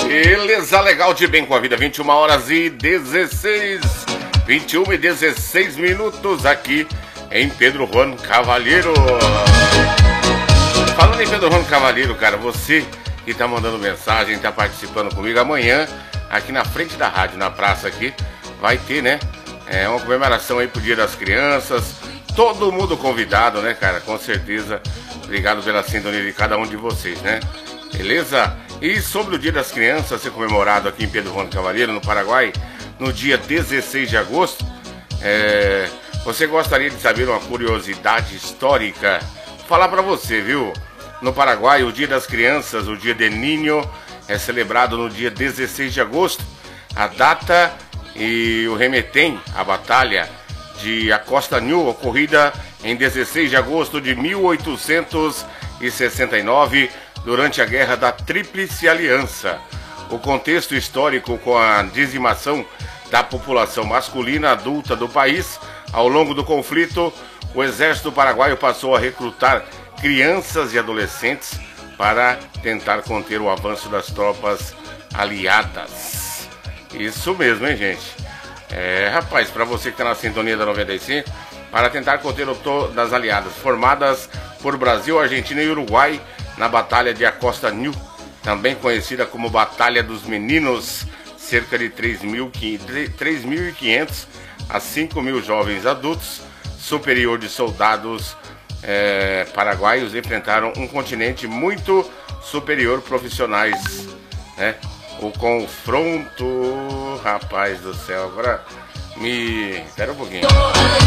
Beleza, legal de bem com a vida. 21 horas e 16, 21 e 16 minutos aqui em Pedro Juan Cavalheiro. Falando em Pedro Juan Cavalheiro, cara, você que tá mandando mensagem, tá participando comigo, amanhã aqui na frente da rádio, na praça aqui, vai ter, né, uma comemoração aí pro Dia das Crianças. Todo mundo convidado, né, cara, com certeza. Obrigado pela sintonia de cada um de vocês, né? Beleza? E sobre o Dia das Crianças ser comemorado aqui em Pedro Juan Cavalheiro, no Paraguai, no dia 16 de agosto, você gostaria de saber uma curiosidade histórica? Vou falar pra você, viu? No Paraguai, o Dia das Crianças, o Dia de Niño, é celebrado no dia 16 de agosto. A data e o remetem à batalha de Acosta New, ocorrida em 16 de agosto de 1869, durante a Guerra da Tríplice Aliança. O contexto histórico com a dizimação da população masculina adulta do país, ao longo do conflito, o exército paraguaio passou a recrutar crianças e adolescentes para tentar conter o avanço das tropas aliadas. Isso mesmo, hein, gente? Rapaz, para você que está na sintonia da 95, para tentar conter o das aliadas, formadas por Brasil, Argentina e Uruguai, na Batalha de Acosta New, também conhecida como Batalha dos Meninos, cerca de 3.500 a 5.000 jovens adultos, superior de soldados paraguaios, enfrentaram um continente muito superior, profissionais, né? O confronto, rapaz do céu, agora espera um pouquinho.